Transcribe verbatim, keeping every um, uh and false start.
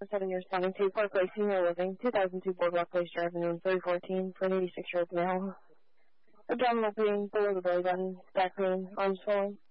seven years responding to Parkway Senior Living, two thousand two Boardwalk Place, Avenue, thirty fourteen for an eighty-six-year-old male. Abdominal pain, below the belly button, back pain, arms swelling.